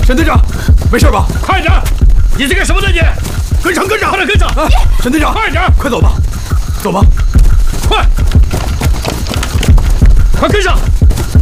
沈队长，没事吧？ 快点！你在干什么呢？你跟上，跟上， 快点跟上！ 啊！沈队长， 快点！ 快走吧，走吧。